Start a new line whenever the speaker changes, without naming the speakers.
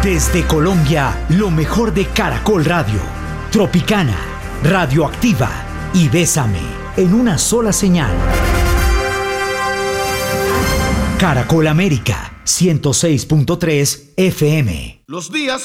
Desde Colombia, lo mejor de Caracol Radio, Tropicana, Radioactiva y Bésame, en una sola señal. Caracol América, 106.3 FM.
Los días